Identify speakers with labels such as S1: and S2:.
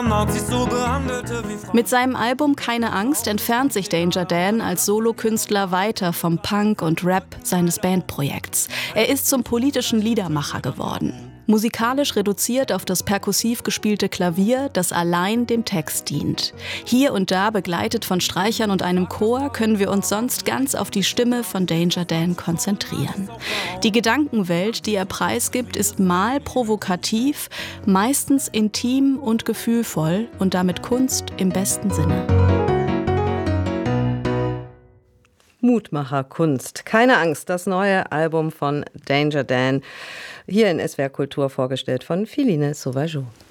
S1: Mit seinem Album Keine Angst entfernt sich Danger Dan als Solokünstler weiter vom Punk und Rap seines Bandprojekts. Er ist zum politischen Liedermacher geworden. Musikalisch reduziert auf das perkussiv gespielte Klavier, das allein dem Text dient. Hier und da begleitet von Streichern und einem Chor können wir uns sonst ganz auf die Stimme von Danger Dan konzentrieren. Die Gedankenwelt, die er preisgibt, ist mal provokativ, meistens intim und gefühlvoll und damit Kunst im besten Sinne.
S2: Mutmacher Kunst. Keine Angst, das neue Album von Danger Dan. Hier in SWR Kultur vorgestellt von Philine Sauvageau.